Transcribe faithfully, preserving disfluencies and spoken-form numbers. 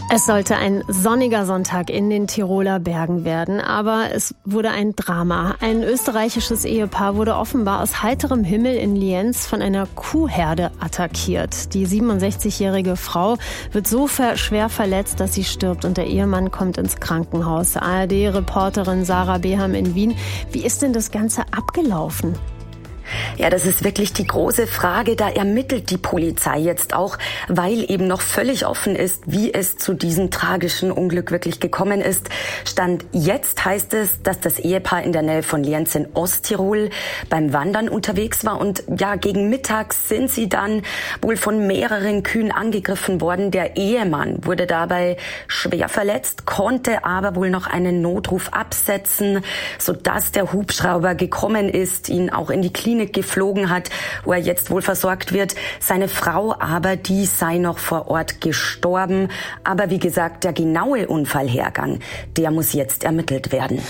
Es sollte ein sonniger Sonntag in den Tiroler Bergen werden, aber es wurde ein Drama. Ein österreichisches Ehepaar wurde offenbar aus heiterem Himmel in Lienz von einer Kuhherde attackiert. Die siebenundsechzigjährige Frau wird so schwer verletzt, dass sie stirbt, und der Ehemann kommt ins Krankenhaus. A R D-Reporterin Sarah Beham in Wien. Wie ist denn das Ganze abgelaufen? Ja, das ist wirklich die große Frage. Da ermittelt die Polizei jetzt auch, weil eben noch völlig offen ist, wie es zu diesem tragischen Unglück wirklich gekommen ist. Stand jetzt heißt es, dass das Ehepaar in der Nähe von Lienz in Osttirol beim Wandern unterwegs war. Und ja, gegen Mittag sind sie dann wohl von mehreren Kühen angegriffen worden. Der Ehemann wurde dabei schwer verletzt, konnte aber wohl noch einen Notruf absetzen, sodass der Hubschrauber gekommen ist, ihn auch in die Klinik geflogen hat, wo er jetzt wohl versorgt wird. Seine Frau aber, die sei noch vor Ort gestorben. Aber wie gesagt, der genaue Unfallhergang, der muss jetzt ermittelt werden.